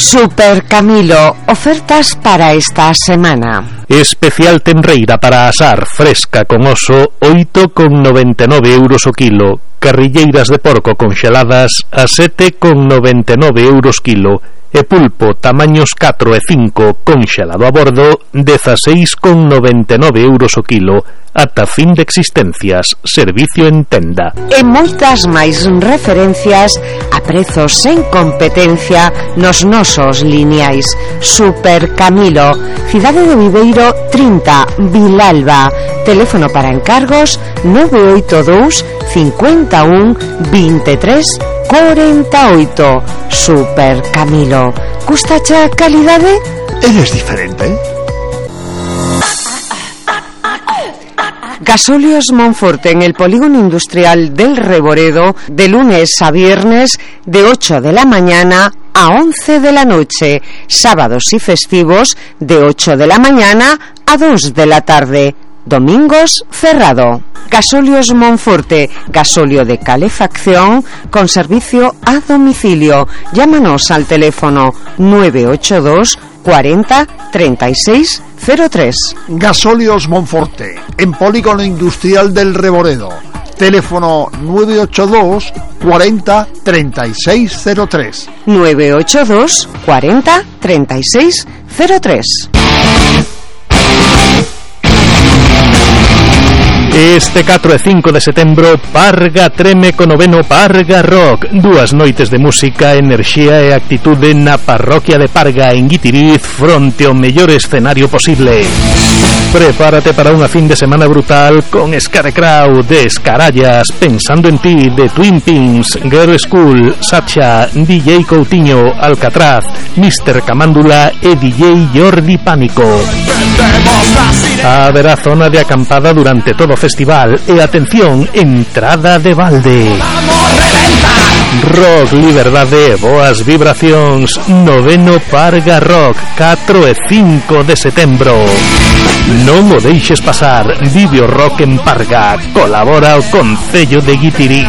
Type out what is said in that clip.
Super Camilo, ofertas para esta semana. Especial tenreira para asar fresca con oso, 8,99 euros o kilo. Carrilleiras de porco congeladas a 7,99 euros kilo. E pulpo tamaños 4 e 5 congelado a bordo, 16,99 euros o kilo. Ata fin de existencias, servicio en tenda. E moitas máis referencias a prezos sen competencia nos nosos lineais. Super Camilo, Cidade de Viveiro 30, Vilalba. Teléfono para encargos 982 51 23 48. Super Camilo. Gustacha calidade? Eres diferente. Gasóleos Monforte en el polígono industrial del Reboredo, de lunes a viernes de 8 de la mañana a 11 de la noche, sábados y festivos de 8 de la mañana a 2 de la tarde, domingos cerrado. Gasóleos Monforte, gasóleo de calefacción con servicio a domicilio. Llámanos al teléfono 982 40 36 03. Gasóleos Monforte, en polígono industrial del Reboredo. Teléfono 982 40 36 03. 982 40 36 03. Este 4 e 5 de setembro, Parga treme co noveno Parga Rock. 2 noites de música, enerxía e actitude na parroquia de Parga en Guitiriz, fronte ao mellor escenario posible. Prepárate para unha fin de semana brutal con Scarecrow, Descarallas, Pensando en ti, de Twin Pins, Girl School, Sacha, DJ Coutinho, Alcatraz, Mr. Camándula e DJ Jordi Pánico. Haberá zona de acampada durante todo o festival e atención, entrada de balde. Rock, liberdade e boas vibracións. Noveno Parga Rock, 4 e 5 de setembro. Non o deixes pasar. Vive o rock en Parga. Colabora o Concello de Guitiriz.